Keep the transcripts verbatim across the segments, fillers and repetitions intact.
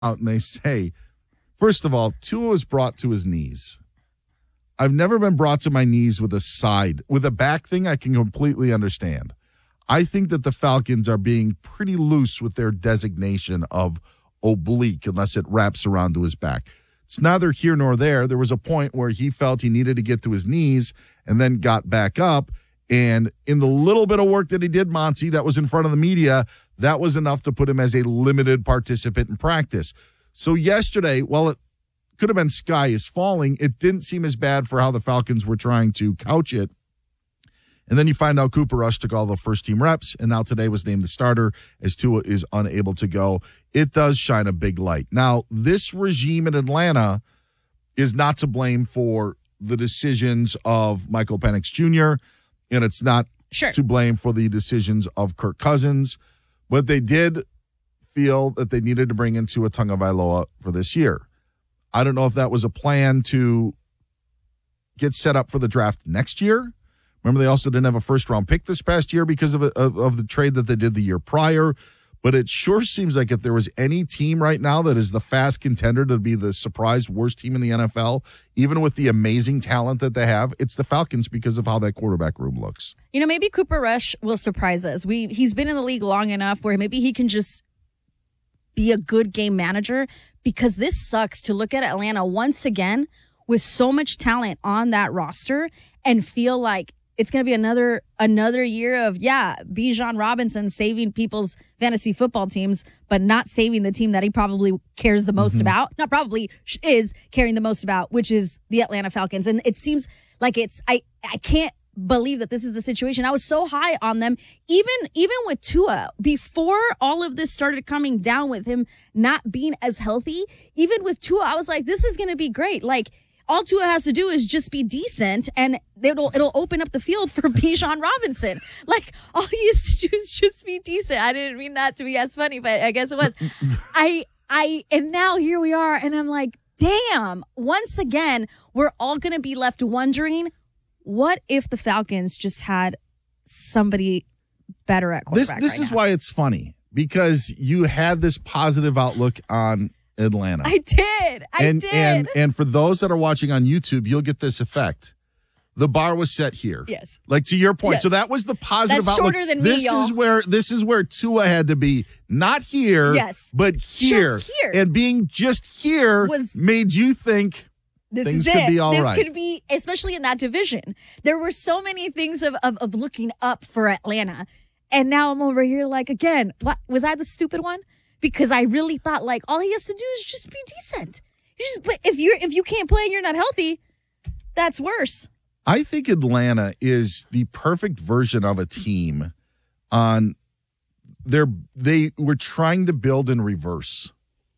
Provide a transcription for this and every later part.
out and they say, first of all, Tua was brought to his knees. I've never been brought to my knees with a side. With a back thing, I can completely understand. I think that the Falcons are being pretty loose with their designation of oblique unless it wraps around to his back. It's neither here nor there. There was a point where he felt he needed to get to his knees and then got back up. And in the little bit of work that he did, Monty, that was in front of the media, that was enough to put him as a limited participant in practice. So yesterday, while it could have been sky is falling, it didn't seem as bad for how the Falcons were trying to couch it. And then you find out Cooper Rush took all the first-team reps, and now today was named the starter as Tua is unable to go. It does shine a big light. Now, this regime in Atlanta is not to blame for the decisions of Michael Penix Junior, and it's not sure. to blame for the decisions of Kirk Cousins, but they did feel that they needed to bring in Tua Tagovailoa for this year. I don't know if that was a plan to get set up for the draft next year. Remember, they also didn't have a first-round pick this past year because of, of of the trade that they did the year prior. But it sure seems like if there was any team right now that is the fast contender to be the surprise worst team in the N F L, even with the amazing talent that they have, it's the Falcons because of how that quarterback room looks. You know, maybe Cooper Rush will surprise us. We He's been in the league long enough where maybe he can just be a good game manager, because this sucks to look at Atlanta once again with so much talent on that roster and feel like it's going to be another another year of, yeah, Bijan Robinson saving people's fantasy football teams, but not saving the team that he probably cares the most mm-hmm. about. Not probably, is caring the most about, which is the Atlanta Falcons. And it seems like it's, I, I can't believe that this is the situation. I was so high on them, even even with Tua, before all of this started coming down with him not being as healthy. Even with Tua, I was like, this is going to be great. Like, all Tua has to do is just be decent, and it'll it'll open up the field for Bijan Robinson. Like, all he used to do is just be decent. I didn't mean that to be as funny, but I guess it was. I I and now here we are, and I'm like, damn. Once again, we're all going to be left wondering, what if the Falcons just had somebody better at quarterback? This this right is now? why it's funny, because you had this positive outlook on Atlanta. I did. I and, did. And and for those that are watching on YouTube, you'll get this effect. The bar was set here. Yes. Like, to your point. Yes. So that was the positive That's outlook. shorter than this me, y'all. is where this is where Tua had to be. Not here, yes. but here. Just here. And being just here was made you think This things is could it. be all this right. could be, especially in that division. There were so many things of, of, of looking up for Atlanta. And now I'm over here like, again, what was I the stupid one? Because I really thought, like, all he has to do is just be decent. You just, but if you're if you can't play and you're not healthy, that's worse. I think Atlanta is the perfect version of a team on their they were trying to build in reverse.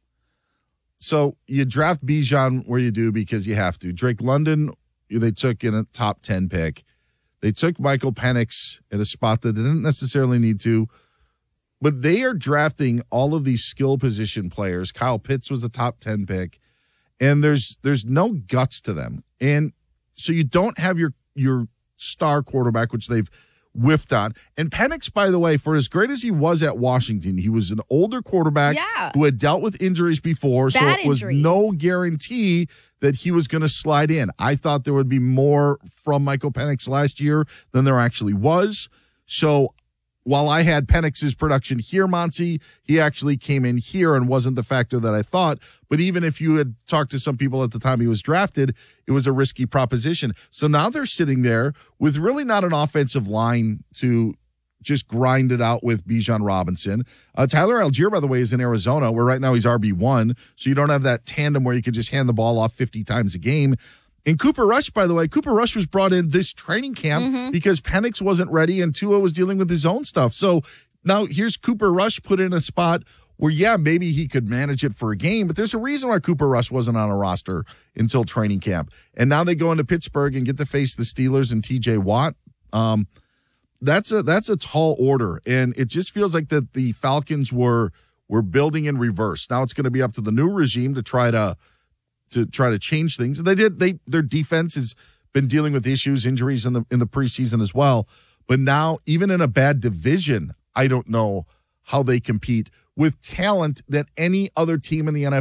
So you draft Bijan where you do because you have to. Drake London, they took in a top ten pick. They took Michael Penix at a spot that they didn't necessarily need to. But they are drafting all of these skill position players. Kyle Pitts was a top ten pick. And there's there's no guts to them. And so you don't have your your star quarterback, which they've whiffed on. And Penix, by the way, for as great as he was at Washington, he was an older quarterback yeah. who had dealt with injuries before. Bad so it was injuries. no guarantee that he was going to slide in. I thought there would be more from Michael Penix last year than there actually was. So while I had Penix's production here, Monty, he actually came in here and wasn't the factor that I thought. But even if you had talked to some people at the time he was drafted, it was a risky proposition. So now they're sitting there with really not an offensive line to just grind it out with Bijan Robinson. Uh, Tyler Algier, by the way, is in Arizona, where right now he's R B one. So you don't have that tandem where you could just hand the ball off fifty times a game. And Cooper Rush, by the way, Cooper Rush was brought in this training camp mm-hmm. because Penix wasn't ready and Tua was dealing with his own stuff. So now here's Cooper Rush put in a spot where, yeah, maybe he could manage it for a game, but there's a reason why Cooper Rush wasn't on a roster until training camp. And now they go into Pittsburgh and get to face the Steelers and T J Watt. Um, that's a that's a tall order, and it just feels like that the Falcons were were building in reverse. Now it's going to be up to the new regime to try to to try to change things. They did. They their defense has been dealing with issues, injuries in the in the preseason as well. But now, even in a bad division, I don't know how they compete with talent that any other team in the N F L